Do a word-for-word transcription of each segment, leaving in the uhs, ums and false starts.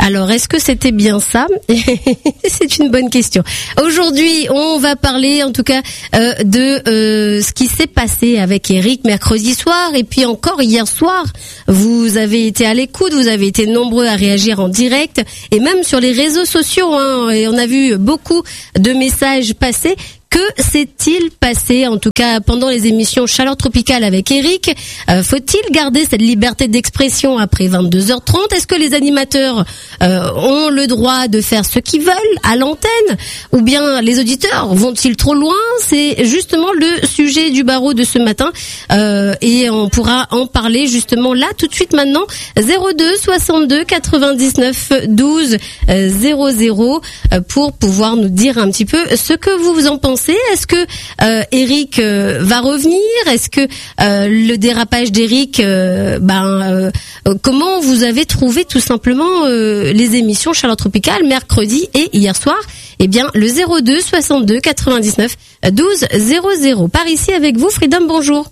Alors, est-ce que c'était bien ça? C'est une bonne question. Aujourd'hui, on va parler, en tout cas, euh, de euh, ce qui s'est passé avec Eric mercredi soir, et puis encore hier soir. Vous avez été à l'écoute, vous avez été nombreux à réagir en direct, et même sur les réseaux sociaux, hein, et on a vu beaucoup de messages passer. Que s'est-il passé, en tout cas, pendant les émissions Chaleur Tropicale avec Eric? euh, Faut-il garder cette liberté d'expression après vingt-deux heures trente? Est-ce que les animateurs euh, ont le droit de faire ce qu'ils veulent à l'antenne? Ou bien les auditeurs vont-ils trop loin? C'est justement le sujet du barreau de ce matin. Euh, et on pourra en parler justement là, tout de suite maintenant. zéro deux soixante-deux quatre-vingt-dix-neuf douze zéro zéro euh, pour pouvoir nous dire un petit peu ce que vous en pensez. Est-ce que euh, Eric euh, va revenir? Est-ce que euh, le dérapage d'Eric, euh, ben, euh, comment vous avez trouvé tout simplement euh, les émissions Chaleur Tropicale mercredi et hier soir? Eh bien, le zéro deux soixante-deux quatre-vingt-dix-neuf douze zéro zéro. Par ici avec vous, Freedom, bonjour.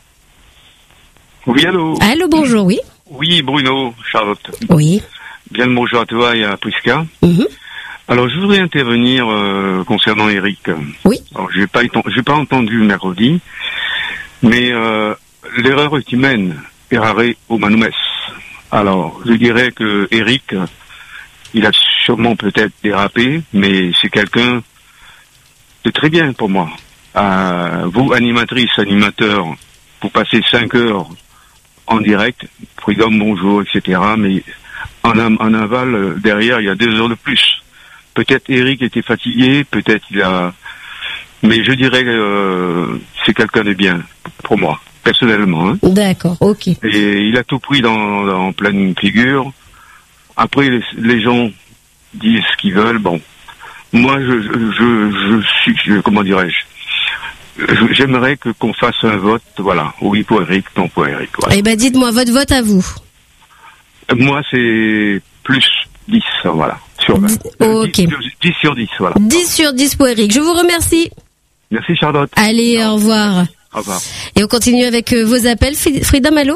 Oui, allô. Allô, bonjour, oui. Oui, Bruno, Charlotte. Oui. Bien le bonjour à toi et à Prisca. Mm-hmm. Alors, je voudrais intervenir euh, concernant Eric. Oui. Alors, j'ai pas, j'ai pas entendu mercredi, mais euh, l'erreur est humaine, errare humanum est. Alors, je dirais que Eric, il a sûrement peut-être dérapé, mais c'est quelqu'un de très bien pour moi. Euh, vous, animatrice, animateur, vous passez cinq heures en direct, Freedom, bonjour, et cetera, mais en, en aval, derrière, il y a deux heures de plus. Peut-être Eric était fatigué, peut-être il a... Mais je dirais que euh, c'est quelqu'un de bien, pour moi, personnellement. Hein. D'accord, ok. Et il a tout pris dans, dans en pleine figure. Après, les, les gens disent ce qu'ils veulent. Bon, moi, je, je, je, je suis... Je, comment dirais-je je, J'aimerais que qu'on fasse un vote, voilà. Oui pour Eric, non pour Eric. Voilà. Eh ben, dites-moi, votre vote à vous. Moi, c'est plus dix, voilà. Sur vingt. Ok. dix, dix sur dix, voilà. dix sur dix pour Eric. Je vous remercie. Merci Charlotte. Allez, au revoir. Au revoir. Et on continue avec euh, vos appels. Freedom, allô?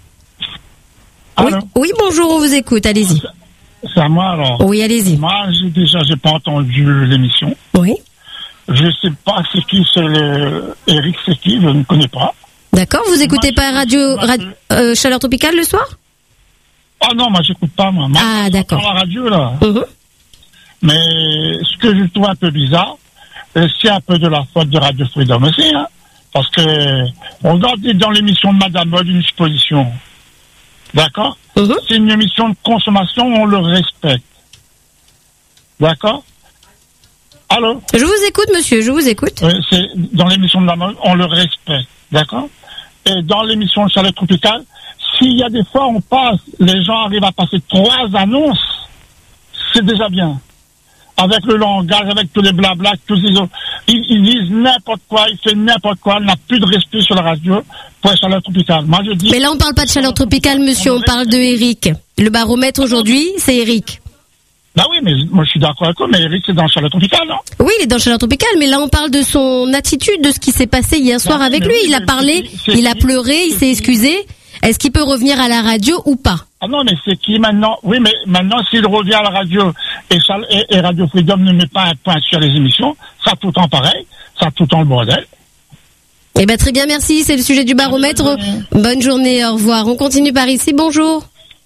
Allô? Oui, oui, bonjour, on vous écoute, allez-y. C'est à moi alors? Oui, allez-y. Moi, j'ai, déjà, j'ai pas entendu l'émission. Oui. Je sais pas c'est qui, c'est le... Eric, c'est qui, je ne connais pas. D'accord, vous écoutez moi, pas Radio, radio euh, Chaleur Tropicale le soir? Oh non, moi j'écoute pas, moi. moi ah, d'accord. Sur la radio, là. Uh-huh. Mais ce que je trouve un peu bizarre, c'est un peu de la faute de Radio Freedom aussi, hein. Parce que, on regarde dans l'émission de Madame Mode une exposition. D'accord? Uh-huh. C'est une émission de consommation, on le respecte. D'accord? Allô? Je vous écoute, monsieur, je vous écoute. Euh, c'est, dans l'émission de la mode, on le respecte. D'accord? Et dans l'émission de Chaleur Tropicale, s'il y a des fois, on passe, les gens arrivent à passer trois annonces, c'est déjà bien. Avec le langage, avec tous les blabla, tous les autres. Ils, ils disent n'importe quoi, ils font n'importe quoi, on n'a plus de respect sur la radio pour la Chaleur Tropicale. Moi, je dis. Mais là, on parle pas de Chaleur Tropicale, monsieur, on, on parle de Eric. Le baromètre aujourd'hui, c'est Eric. Bah oui, mais moi, je suis d'accord avec vous, mais Eric, c'est dans Chaleur Tropicale, non? Oui, il est dans Chaleur Tropicale, mais là, on parle de son attitude, de ce qui s'est passé hier soir bah, avec lui. Oui, il a parlé, c'est, c'est, il a pleuré, il s'est excusé. Est-ce qu'il peut revenir à la radio ou pas? Ah non, mais c'est qui maintenant? Oui, mais maintenant, s'il revient à la radio et, et, et Radio Freedom ne met pas un point sur les émissions, ça tout le temps pareil, ça tout le temps le bordel. Eh ben très bien, merci. C'est le sujet du baromètre. Bonne journée. Bonne journée, au revoir. On continue par ici. Bonjour.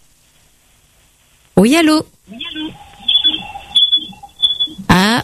Oui, allô? Oui, allô? Ah.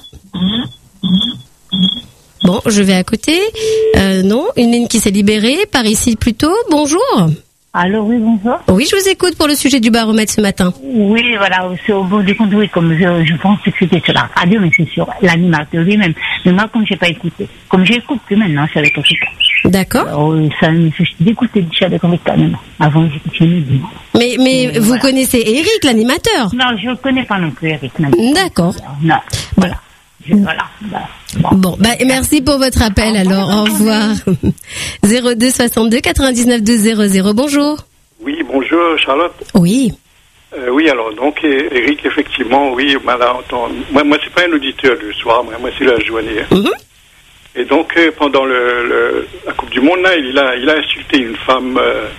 Bon, je vais à côté. Euh, non, une ligne qui s'est libérée. Par ici plutôt. Bonjour. Allô, oui, bonjour. Oui, je vous écoute pour le sujet du baromètre ce matin. Oui, voilà, c'est au bout du compte, oui, comme je, je pense que c'était sur la radio, mais c'est sur l'animateur lui-même. Mais moi, comme je n'ai pas écouté, comme j'écoute plus maintenant, je suis avec Africa. D'accord. Alors, ça me fait d'écouter du chat avec Africa maintenant. Avant, j'écoutais mieux. Mais, mais vous voilà. Connaissez Eric, l'animateur? Non, je ne connais pas non plus Eric. Non. D'accord. Non, voilà. Je, voilà. voilà. Bon, bon bah, merci pour votre appel alors, au revoir. zéro deux soixante-deux quatre-vingt-dix-neuf douze zéro zéro, bonjour. Oui, bonjour Charlotte. Oui. Euh, oui, alors, donc Eric, effectivement, oui, moi, moi c'est pas un auditeur du soir, moi, moi c'est la journée. Mm-hmm. Et donc, euh, pendant le, le, la Coupe du Monde, là, il a, il a insulté une femme, euh,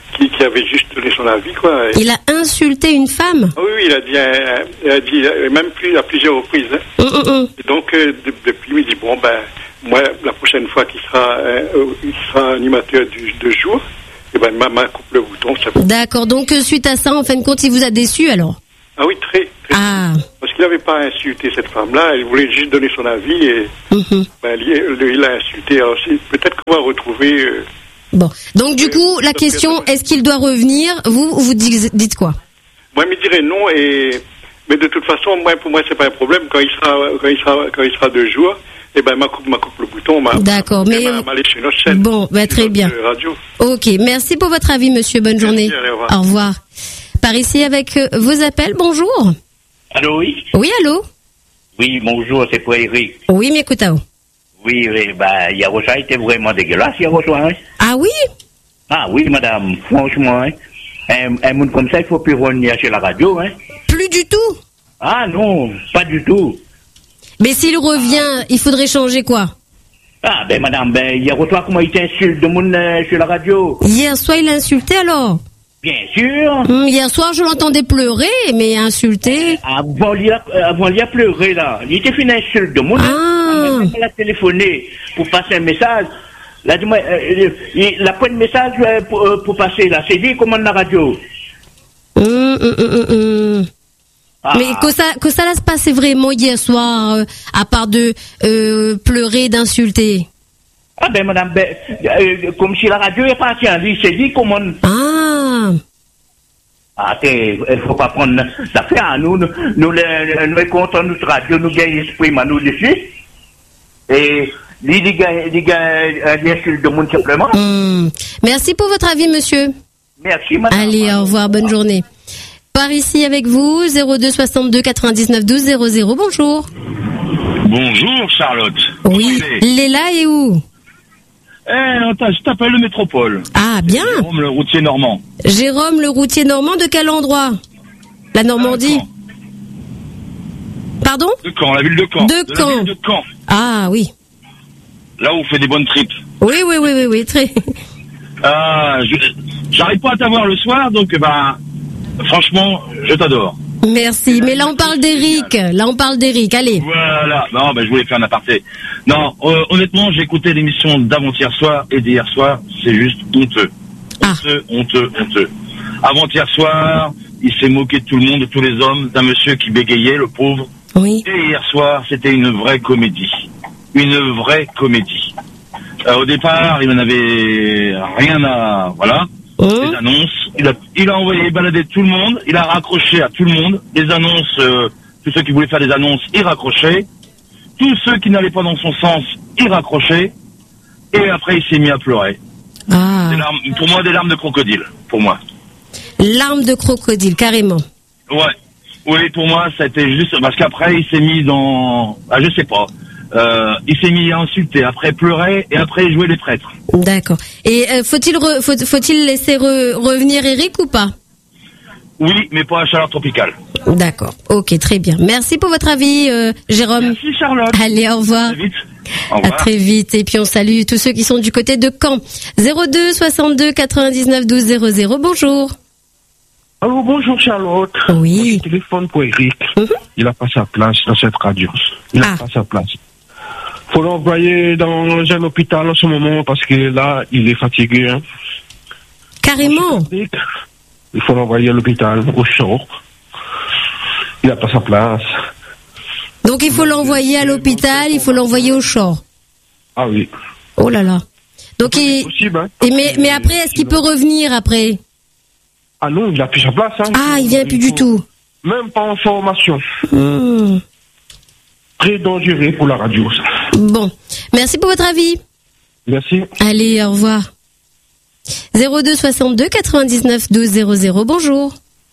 qui, qui avait juste donné son avis, quoi. Et... Il a insulté une femme? Oui, oui, il a dit, euh, il a dit euh, même plus, à plusieurs reprises. Hein. Hum, hum, hum. Et donc, euh, de, depuis, il dit, bon, ben, moi, la prochaine fois qu'il sera, euh, il sera animateur du, de jour, et ben, ma main coupe le bouton. Ça... D'accord, donc euh, suite à ça, en fin de compte, il vous a déçu alors? Ah oui, très. très Ah. Parce qu'il n'avait pas insulté cette femme-là, il voulait juste donner son avis et Hum, ben, il, il a insulté. Alors, c'est, peut-être qu'on va retrouver... Euh, Bon, donc du coup, la question, est-ce qu'il doit revenir? Vous, vous dites, dites quoi? Moi, je me dirais non, et mais de toute façon, moi, pour moi, c'est pas un problème. Quand il sera, quand il sera, quand il sera de jour, eh ben, ma coupe, ma coupe le bouton. Ma, D'accord, ma, mais ma, ma, chez notre chaîne, bon, bah, très bien. Radio. Ok, merci pour votre avis, monsieur. Bonne journée. Merci, allez, au revoir. Au revoir. Par ici avec euh, vos appels. Bonjour. Allô, oui. Oui, allô. Oui, bonjour, c'est pour Eric. Oui, m'écoutez. Oui, oui, bah, hier au soir, il était vraiment dégueulasse, hier au soir, hein. Ah oui? Ah oui, madame, franchement, hein. Un, un monde comme ça, il faut plus revenir chez la radio, hein. Plus du tout? Ah non, pas du tout. Mais s'il revient, il faudrait changer quoi? Ah ben madame, ben hier au soir, comment il t'insulte de monde euh, sur la radio? Hier soir, il a insulté alors? Bien sûr. Hum, hier soir, je l'entendais pleurer, mais insulter. Avant, il a, avant, il a pleuré, là. Il était fait une insulte de monde. Ah. Il a téléphoné pour passer un message. Là, dis-moi, euh, il a pris un message euh, pour, euh, pour passer, là. C'est lui qui commande la radio. Hum, hum, hum, hum. Ah. Mais que ça, que ça là se passait vraiment hier soir, euh, à part de euh, pleurer, d'insulter. Ah ben madame, ben, euh, comme si la radio est partie en lui, c'est lui qui commande. Ah. Ah, il ne faut pas prendre ça fait à nous, nous, nous, les, nous, contre notre radio, nous gagnons l'esprit, mais nous dessus. Et, lui, il gagne, il gagne, il insulte de monde simplement. Hum. Merci pour votre avis, monsieur. Merci, madame. Allez, au revoir, bonne journée. Par ici avec vous, zéro deux soixante-deux quatre-vingt-dix-neuf douze zéro zéro, bonjour. Bonjour, Charlotte. Oui, il est là et où? Eh, attends, je t'appelle le Métropole. Ah, bien. Jérôme, le routier normand. Jérôme, le routier normand, de quel endroit? La Normandie? Ah, Pardon? De Caen, la ville de Caen. De de Caen. La ville de Caen. Ah, oui. Là où on fait des bonnes tripes. Oui, oui, oui, oui, oui, très. Ah, je, j'arrive pas à t'avoir le soir, donc, bah, franchement, je t'adore. Merci. Mais là, on parle d'Eric. Là, on parle d'Eric. Allez. Voilà. Non, bah, je voulais faire un aparté. Non, euh, honnêtement, j'ai écouté l'émission d'avant-hier soir et d'hier soir. C'est juste honteux. Ah. Honteux, honteux, honteux. Avant-hier soir, il s'est moqué de tout le monde, de tous les hommes, d'un monsieur qui bégayait, le pauvre. Oui. Et hier soir, c'était une vraie comédie. Une vraie comédie. Euh, au départ, il n'en avait rien à... Voilà. Mmh. Les annonces. Il a, il a envoyé balader tout le monde. Il a raccroché à tout le monde. Les annonces, euh, tous ceux qui voulaient faire des annonces, il raccrochait. Tous ceux qui n'allaient pas dans son sens, il raccrochait. Et après, il s'est mis à pleurer. Ah. Des larmes, pour moi, des larmes de crocodile. Pour moi. Larmes de crocodile, carrément. Ouais. Oui, pour moi, ça a été juste... Parce qu'après, il s'est mis dans... Ah, je sais pas. Euh, il s'est mis à insulter, après pleurer, et après jouer les prêtres. D'accord. Et euh, faut-il re, faut, faut-il laisser re, revenir Eric ou pas? Oui, mais pas à chaleur tropicale. D'accord. Ok, très bien. Merci pour votre avis, euh, Jérôme. Merci Charlotte. Allez, au revoir. À très vite. Au À revoir. très vite. Et puis on salue tous ceux qui sont du côté de Caen. zéro deux soixante-deux quatre-vingt-dix-neuf douze zéro zéro. Bonjour. Allô, bonjour Charlotte. Oui. Moi, je téléphone pour Eric. Mhm. Il n'a pas sa place dans cette radio. Il n'a Ah. pas sa place. Faut l'envoyer dans un hôpital en ce moment parce que là, il est fatigué. Hein. Carrément. Il faut l'envoyer à l'hôpital, au chaud. Il n'a pas sa place. Donc il faut l'envoyer à l'hôpital, il faut l'envoyer au shore. Ah oui. Oh là là. Donc C'est il... possible, hein. Et mais, mais après, est-ce qu'il peut revenir après? Ah non, il n'a plus sa place. Hein. Ah, il vient plus du faut- tout. Même pas en formation. Hmm. Très dangereux pour la radio, ça. Bon. Merci pour votre avis. Merci. Allez, au revoir. zéro deux soixante-deux quatre-vingt-dix-neuf douze zéro zéro. Bonjour.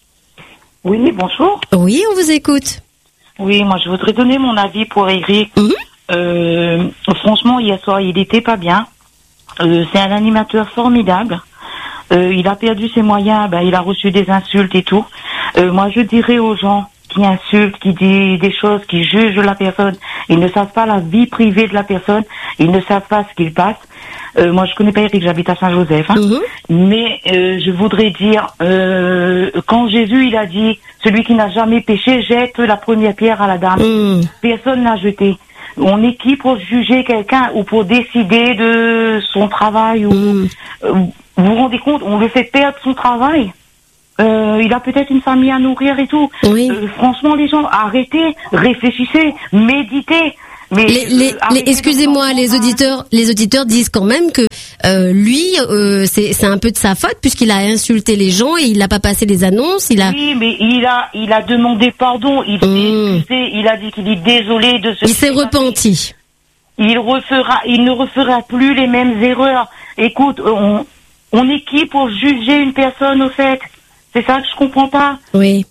Oui, bonjour. Oui, on vous écoute. Oui, moi je voudrais donner mon avis pour Eric. Mhm. Euh, franchement, hier soir, il était pas bien. Euh, c'est un animateur formidable. Euh, il a perdu ses moyens, ben, il a reçu des insultes et tout. Euh, moi, je dirais aux gens qui insultent, qui disent des choses, qui jugent la personne, ils ne savent pas la vie privée de la personne, ils ne savent pas ce qu'il passe. Euh, moi, je connais pas Eric, j'habite à Saint-Joseph. Hein. Mm-hmm. Mais euh, je voudrais dire, euh, quand Jésus, il a dit, celui qui n'a jamais péché jette la première pierre à la dame. Mm. Personne n'a jeté. On est qui pour juger quelqu'un ou pour décider de son travail ou mm. euh, vous vous rendez compte, on le fait perdre son travail. Euh, il a peut-être une famille à nourrir et tout. Oui. Euh, franchement, les gens, arrêtez, réfléchissez, méditez. Mais les, les, euh, les, excusez-moi, les auditeurs, les auditeurs disent quand même que euh, lui, euh, c'est, c'est un peu de sa faute puisqu'il a insulté les gens et il n'a pas passé les annonces. Il a. Oui, mais il a, il a demandé pardon. Il s'est mmh. excusé. Il a dit qu'il est désolé de ce. Il s'est repenti. Il refera, il ne refera plus les mêmes erreurs. Écoute, on, on est qui pour juger une personne au fait? C'est ça que je comprends pas. Oui.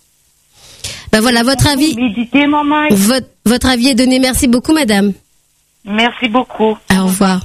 Ben voilà, votre avis. Méditez, maman. Votre, votre avis est donné. Merci beaucoup, madame. Merci beaucoup. Au revoir.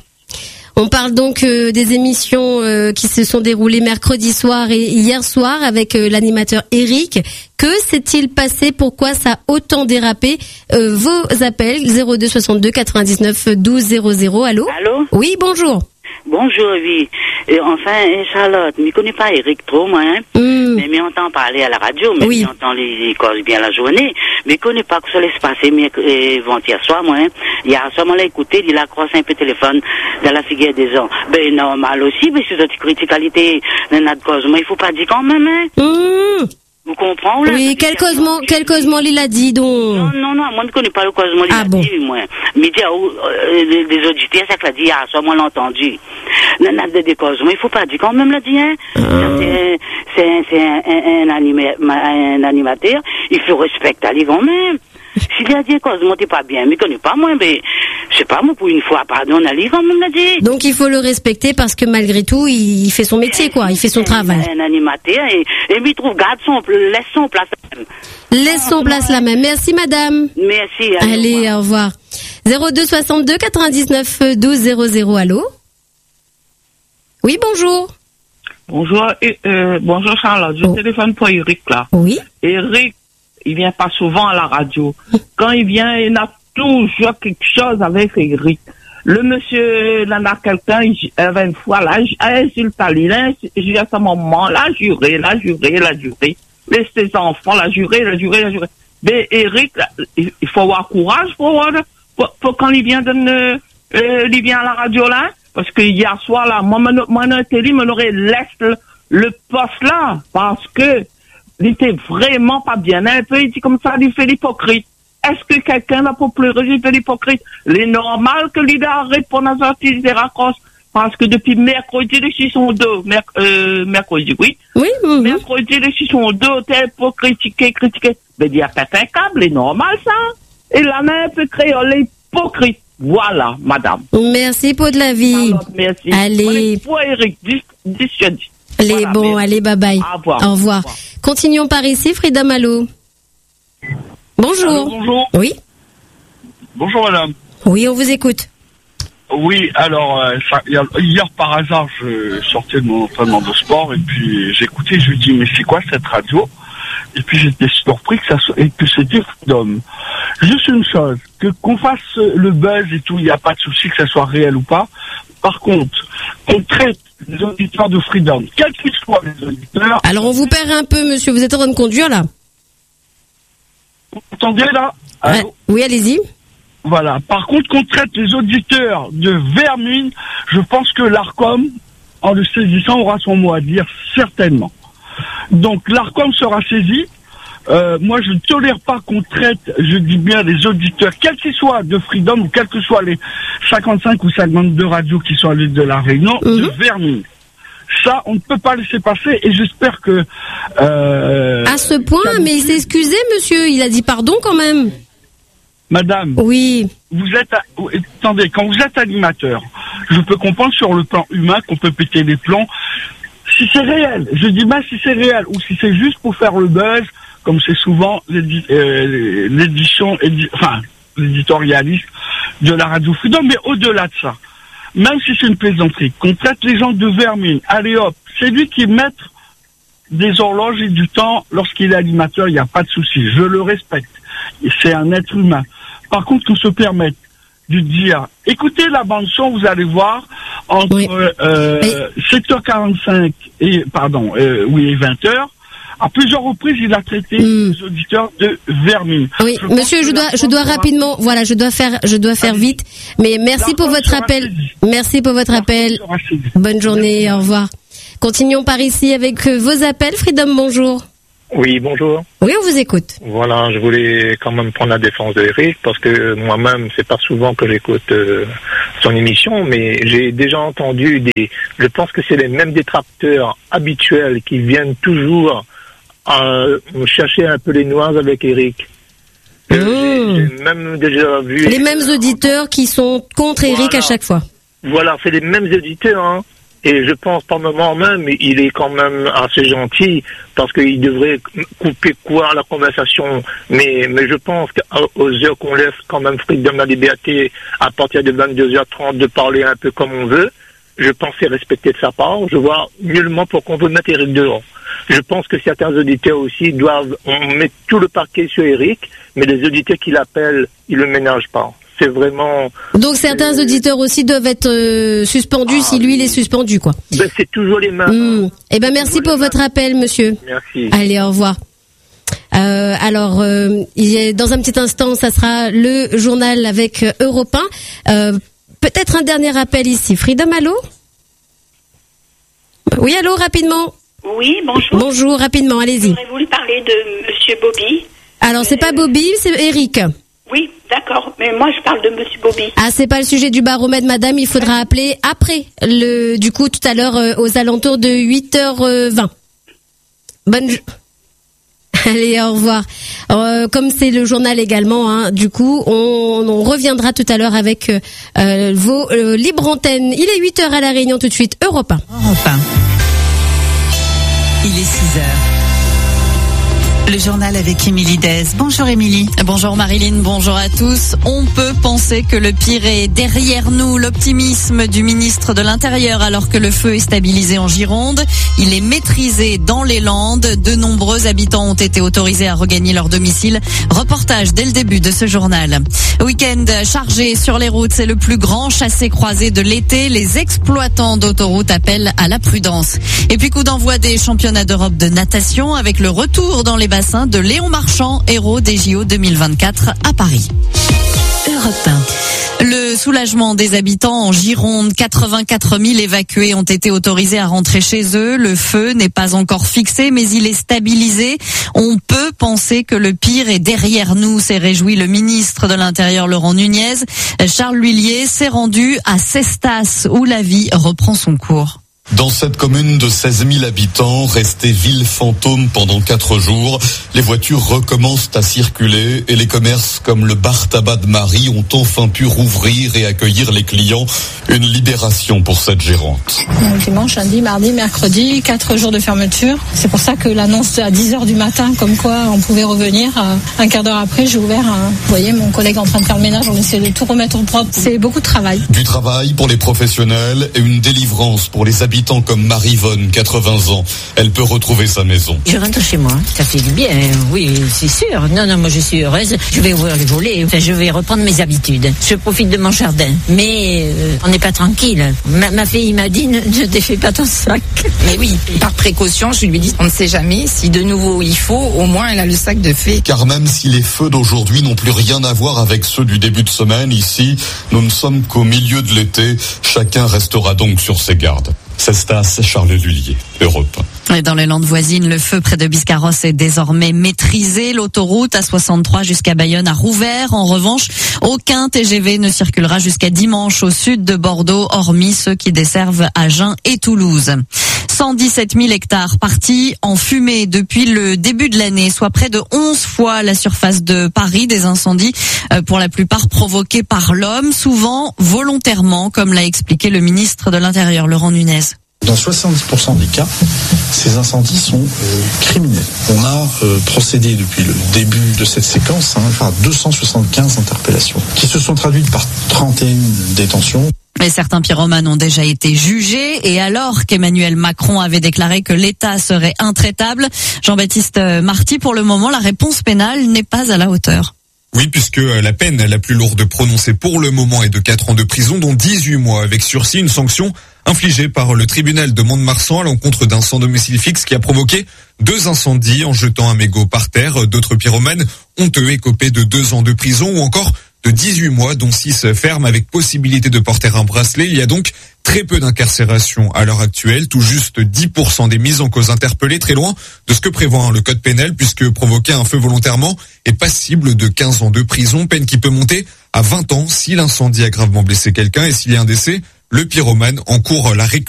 On parle donc euh, des émissions euh, qui se sont déroulées mercredi soir et hier soir avec euh, l'animateur Eric. Que s'est-il passé? Pourquoi ça a autant dérapé? euh, Vos appels zéro deux soixante-deux quatre-vingt-dix-neuf douze zéro zéro. Allô? Allô? Oui, bonjour. Bonjour, oui. Et enfin, Charlotte, je ne connais pas Eric trop, moi, hein. Mm. Mais je m'entends parler à la radio, mais oui. Je m'entends les, les causes bien la journée, mais je ne connais pas que ça laisse passer, mais avant-hier soir, moi, hein. Hier soir, moi, l'a écouté, il a croisé un peu le téléphone dans la figure des gens. Ben, normal aussi, mais c'est cette criticalité de notre cause, mais il ne faut pas dire quand même, hein. Mm. Vous comprenez? Oui, quel causement, quel causement il a dit, donc? Non, non, non, moi, je ne connais pas le causement il ah a bon. dit, moi. Mais dire, euh, des auditeurs, ça l'a dit, hier soir, moi, l'a entendu. Non, non, des causements, il ne faut pas dire quand même, l'a dit, hein. Ah. C'est, c'est, c'est un, un, un, anima, un animateur, il faut respecter Ali quand même. S'il a dit causements, t'es pas bien, mais je ne connais pas, moi, mais, je sais pas, moi, pour une fois, pardon, Ali quand même, l'a dit. Donc, il faut le respecter parce que malgré tout, il fait son métier, quoi, il fait son travail. Un animateur, et, et il trouve, garde son, laisse son place la même. Laisse son place la même. Merci, madame. Merci. Allez, au revoir. zéro deux soixante-deux quatre-vingt-dix-neuf douze zéro zéro, allô? Oui, bonjour. Bonjour, euh, bonjour Charlotte, je oh. téléphone pour Eric là. Oui. Eric, il vient pas souvent à la radio. Quand il vient, il a toujours quelque chose avec Eric. Le monsieur, il en a quelqu'un, il avait une fois là, il a insulté, il a insulté à ce moment, là, juré, là, juré, là, juré. Mais ses enfants, là, juré, là, juré, là, juré. Mais Eric, là, il faut avoir courage pour, pour, pour quand il vient de, euh, il vient à la radio là. Parce que hier soir, là, moi, moi, mon télé, m'en aurait laissé le, le poste là. Parce que, il était vraiment pas bien. Un peu, il dit comme ça, il fait l'hypocrite. Est-ce que quelqu'un n'a pas pleuré, il fait l'hypocrite? Il est normal que l'idée répond à ça, il se raccroche. Parce que depuis mercredi, les six sont deux. Merc, euh, mercredi, oui. Oui, oui. Mercredi, les six sont deux, t'es pour critiquer, critiquer. Mais il y a peut-être un câble, c'est normal, ça. Et la main peut créer l'hypocrite. Voilà, madame. Merci pour de la vie. Alors, merci. Allez. Pour Eric, dix, dix sur dix. Allez, voilà, bon, merci. Allez, bye bye. Au revoir. Au revoir. Continuons par ici, Frida Malo. Bonjour. Allô, bonjour. Oui. Bonjour, madame. Oui, on vous écoute. Oui, alors, euh, ça, hier, par hasard, je sortais de mon entraînement de sport et puis j'écoutais, je me dis, mais c'est quoi cette radio? Et puis j'étais surpris que ça soit, et que c'était Freedom. Juste une chose, que qu'on fasse le buzz et tout, il n'y a pas de souci que ça soit réel ou pas. Par contre, qu'on traite les auditeurs de Freedom, quels qu'ils soient les auditeurs. Alors on vous perd un peu, monsieur, vous êtes en train de conduire là. Vous entendez là? Ouais. Oui, allez-y. Voilà. Par contre, qu'on traite les auditeurs de vermine, je pense que l'Arcom, en le saisissant, aura son mot à dire, certainement. Donc l'Arcom sera saisi. Euh, moi, je ne tolère pas qu'on traite, je dis bien, les auditeurs, quels qu'ils soient de Freedom ou quels que soient les cinquante-cinq ou cinquante-deux radios qui sont à l'île de la Réunion, mmh. de vermine. Ça, on ne peut pas laisser passer et j'espère que... Euh, à ce point, mais il s'est excusé, monsieur. Il a dit pardon quand même. Madame. Oui. Vous êtes... À, attendez, quand vous êtes animateur, je peux comprendre sur le plan humain qu'on peut péter les plombs. Si c'est réel, je dis bien si c'est réel, ou si c'est juste pour faire le buzz, comme c'est souvent l'édi- euh, l'édition, édi- enfin, l'éditorialiste de la radio Freedom, mais au-delà de ça, même si c'est une plaisanterie, qu'on traite les gens de vermine, allez hop, c'est lui qui met des horloges et du temps lorsqu'il est animateur, il n'y a pas de souci, je le respecte, et c'est un être humain. Par contre, qu'on se permette de dire, écoutez la bande son, vous allez voir, entre Oui. euh, Mais- sept heures quarante-cinq et pardon, euh, oui, et vingt heures. À plusieurs reprises, il a traité Mm. les auditeurs de vermine. Oui, Je pense monsieur, que je la dois, je France dois sera- rapidement, voilà, je dois faire, je dois faire Allez. vite. Mais merci La pour France votre sera appel. saisie. Merci pour votre La appel. France sera saisie. Bonne journée, au revoir. Continuons par ici avec euh, vos appels. Freedom, bonjour. Oui, bonjour. Oui, on vous écoute. Voilà, je voulais quand même prendre la défense de Eric parce que moi-même, c'est pas souvent que j'écoute euh, son émission, mais j'ai déjà entendu des. Je pense que c'est les mêmes détracteurs habituels qui viennent toujours euh, chercher un peu les noises avec Eric. Euh, Mmh. j'ai- j'ai même déjà vu. Les mêmes auditeurs qui sont contre Eric Voilà. à chaque fois. Voilà, c'est les mêmes auditeurs, hein. Et je pense par moment même, il est quand même assez gentil parce qu'il devrait couper court la conversation. Mais, mais je pense qu'aux heures qu'on laisse quand même Freedom la liberté à partir de vingt-deux heures trente de parler un peu comme on veut, je pense que c'est respecté de sa part. Je vois nullement pourquoi on veut mettre Eric dehors. Je pense que certains auditeurs aussi doivent, on met tout le parquet sur Eric, mais les auditeurs qui l'appellent, ils le ménagent pas. C'est vraiment. Donc certains auditeurs aussi doivent être euh, suspendus Ah, si lui il est suspendu, quoi. Ben, c'est toujours les mêmes. Mmh. Eh ben merci pour votre appel, monsieur. Merci. Allez, au revoir. Euh, alors, euh, il y a- dans un petit instant, ça sera le journal avec euh, Europe un. Euh, peut-être un dernier appel ici. Freedom, allô? Oui, allô, rapidement. Oui, bonjour. Bonjour, rapidement, allez-y. J'aurais voulu parler de Monsieur Bobby. Alors, c'est pas Bobby, c'est Eric. Oui, d'accord. Mais moi, je parle de Monsieur Bobby. Ah, c'est pas le sujet du baromètre, madame. Il faudra appeler après, le, du coup, tout à l'heure, euh, aux alentours de huit heures vingt. Bonne. jo- Allez, au revoir. Euh, comme c'est le journal également, hein, du coup, on, on reviendra tout à l'heure avec euh, euh, vos euh, libres antennes. Il est huit heures à La Réunion, tout de suite. Europe un. Europe un. Il est six heures. Le journal avec Émilie Dez. Bonjour Émilie. Bonjour Marilyn, bonjour à tous. On peut penser que le pire est derrière nous. L'optimisme du ministre de l'Intérieur alors que le feu est stabilisé en Gironde. Il est maîtrisé dans les Landes. De nombreux habitants ont été autorisés à regagner leur domicile. Reportage dès le début de ce journal. Week-end chargé sur les routes. C'est le plus grand chassé-croisé de l'été. Les exploitants d'autoroutes appellent à la prudence. Et puis coup d'envoi des championnats d'Europe de natation avec le retour dans les bassins de Léon Marchand, héros des J O deux mille vingt-quatre à Paris. Europe un. Le soulagement des habitants en Gironde, quatre-vingt-quatre mille évacués ont été autorisés à rentrer chez eux. Le feu n'est pas encore fixé, mais il est stabilisé. On peut penser que le pire est derrière nous, s'est réjoui le ministre de l'Intérieur Laurent Nunez. Charles L'Huillier s'est rendu à Cestas où la vie reprend son cours. Dans cette commune de seize mille habitants, restée ville fantôme pendant quatre jours, les voitures recommencent à circuler et les commerces comme le bar tabac de Marie ont enfin pu rouvrir et accueillir les clients. Une libération pour cette gérante. Donc, dimanche, lundi, mardi, mercredi, quatre jours de fermeture. C'est pour ça que l'annonce à dix heures du matin, comme quoi on pouvait revenir, un quart d'heure après, j'ai ouvert. Un... Vous voyez, mon collègue est en train de faire le ménage, on essaie de tout remettre au propre. C'est beaucoup de travail. Du travail pour les professionnels et une délivrance pour les habitants comme Marie-Vonne, quatre-vingts ans. Elle peut retrouver sa maison. Je rentre chez moi, ça fait du bien, oui, c'est sûr. Non, non, moi je suis heureuse. Je vais ouvrir les volets, enfin, je vais reprendre mes habitudes. Je profite de mon jardin, mais euh, on n'est pas tranquille. Ma, ma fille m'a dit, ne, ne défais pas ton sac. Mais oui, par précaution, je lui dis, on ne sait jamais, si de nouveau il faut, au moins elle a le sac de fée. Car même si les feux d'aujourd'hui n'ont plus rien à voir avec ceux du début de semaine, ici, nous ne sommes qu'au milieu de l'été. Chacun restera donc sur ses gardes. Cestas, Charles L'Huillier, Europe. Et dans les Landes voisines, le feu près de Biscarrosse est désormais maîtrisé. L'autoroute A soixante-trois jusqu'à Bayonne a rouvert. En revanche, aucun T G V ne circulera jusqu'à dimanche au sud de Bordeaux, hormis ceux qui desservent Agen et Toulouse. cent dix-sept mille hectares partis en fumée depuis le début de l'année, soit près de onze fois la surface de Paris. Des incendies, pour la plupart provoqués par l'homme, souvent volontairement, comme l'a expliqué le ministre de l'Intérieur, Laurent Nunez. Dans soixante-dix pour cent des cas, ces incendies sont euh, criminels. On a euh, procédé depuis le début de cette séquence hein, à deux cent soixante-quinze interpellations, qui se sont traduites par trente et une détentions. Mais certains pyromanes ont déjà été jugés et alors qu'Emmanuel Macron avait déclaré que l'État serait intraitable, Jean-Baptiste Marty, pour le moment, la réponse pénale n'est pas à la hauteur. Oui, puisque la peine la plus lourde prononcée pour le moment est de quatre ans de prison, dont dix-huit mois avec sursis, une sanction infligée par le tribunal de Mont-de-Marsan à l'encontre d'un sans domicile fixe qui a provoqué deux incendies en jetant un mégot par terre. D'autres pyromanes ont eux écopé de deux ans de prison ou encore de dix-huit mois, dont six fermes avec possibilité de porter un bracelet. Il y a donc très peu d'incarcération à l'heure actuelle, tout juste dix pour cent des mises en cause interpellées, très loin de ce que prévoit le code pénal, puisque provoquer un feu volontairement est passible de quinze ans de prison, peine qui peut monter à vingt ans si l'incendie a gravement blessé quelqu'un et s'il y a un décès, le pyromane encourt la réclusion.